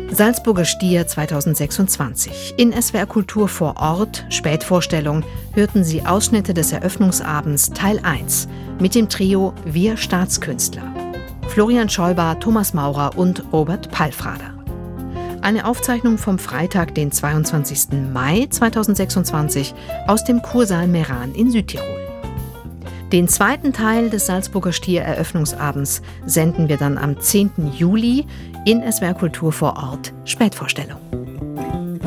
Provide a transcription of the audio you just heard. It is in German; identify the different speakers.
Speaker 1: Salzburger Stier 2026. In SWR Kultur vor Ort, Spätvorstellung, hörten Sie Ausschnitte des Eröffnungsabends Teil 1 mit dem Trio Wir Staatskünstler. Florian Scheuber, Thomas Maurer und Robert Pallfrader. Eine Aufzeichnung vom Freitag, den 22. Mai 2026 aus dem Kursaal Meran in Südtirol. Den zweiten Teil des Salzburger Stier-Eröffnungsabends senden wir dann am 10. Juli in SWR Kultur vor Ort, Spätvorstellung.